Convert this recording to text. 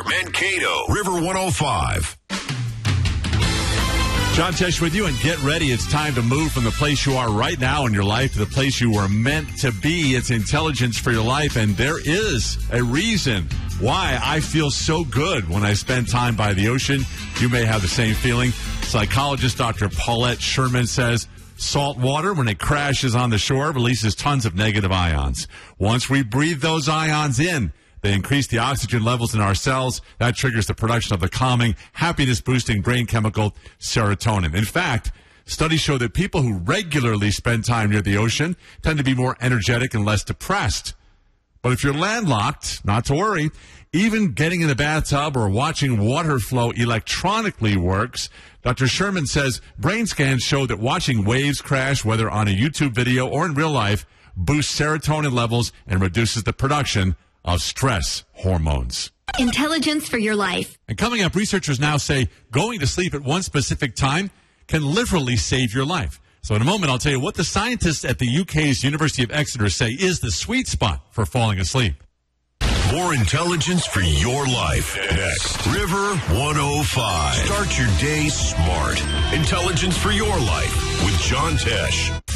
Mankato, River 105. John Tesh with you, and get ready. It's time to move from the place you are right now in your life to the place you were meant to be. It's intelligence for your life, and there is a reason why I feel so good when I spend time by the ocean. You may have the same feeling. Psychologist Dr. Paulette Sherman says salt water, when it crashes on the shore, releases tons of negative ions. Once we breathe those ions in, they increase the oxygen levels in our cells. That triggers the production of the calming, happiness-boosting brain chemical serotonin. In fact, studies show that people who regularly spend time near the ocean tend to be more energetic and less depressed. But if you're landlocked, not to worry. Even getting in the bathtub or watching water flow electronically works. Dr. Sherman says brain scans show that watching waves crash, whether on a YouTube video or in real life, boosts serotonin levels and reduces the production of stress hormones. Intelligence for your life. And coming up, researchers now say going to sleep at one specific time can literally save your life. So in a moment, I'll tell you what the scientists at the UK's University of Exeter say is the sweet spot for falling asleep. More intelligence for your life. Next, River 105. Start your day smart. Intelligence for your life with John Tesh.